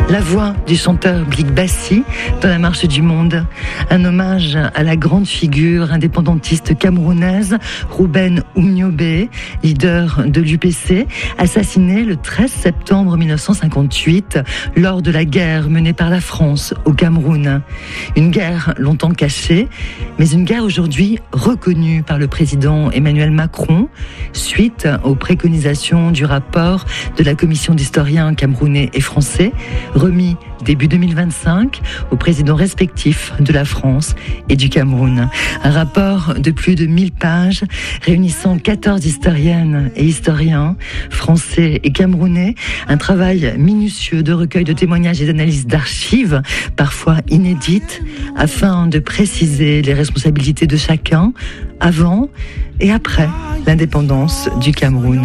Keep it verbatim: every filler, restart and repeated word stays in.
La voix du chanteur Blik Bassi dans la Marche du Monde. Un hommage à la grande figure indépendantiste camerounaise Rouben Oumniobé, leader de l'U P C, assassiné le treize septembre mille neuf cent cinquante-huit lors de la guerre menée par la France au Cameroun. Une guerre longtemps cachée, mais une guerre aujourd'hui reconnue par le président Emmanuel Macron suite aux préconisations du rapport de la commission d'historiens camerounais et français remis début deux mille vingt-cinq aux présidents respectifs de la France et du Cameroun. Un rapport de plus de mille pages réunissant quatorze historiennes et historiens français et camerounais. Un travail minutieux de recueil de témoignages et d'analyses d'archives, parfois inédites, afin de préciser les responsabilités de chacun avant et après l'indépendance du Cameroun.